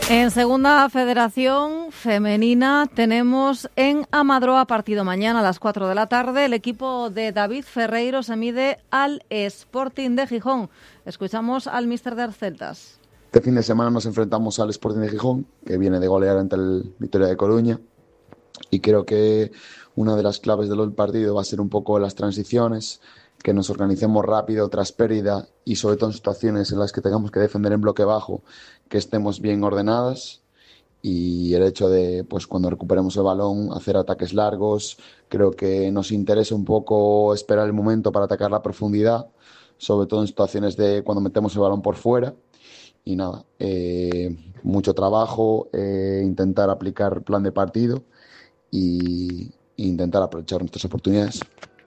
En Segunda Federación Femenina tenemos en Amadroa partido mañana a las 4 de la tarde. El equipo de David Ferreiro se mide al Sporting de Gijón. Escuchamos al míster de Celtas. Este fin de semana nos enfrentamos al Sporting de Gijón, que viene de golear ante el Vitória de Coruña. Y creo que una de las claves del partido va a ser un poco las transiciones, que nos organicemos rápido tras pérdida y sobre todo en situaciones en las que tengamos que defender en bloque bajo, que estemos bien ordenadas, y el hecho de, pues cuando recuperemos el balón, hacer ataques largos. Creo que nos interesa un poco esperar el momento para atacar la profundidad, sobre todo en situaciones de cuando metemos el balón por fuera. Y nada, mucho trabajo, intentar aplicar plan de partido y intentar aprovechar nuestras oportunidades.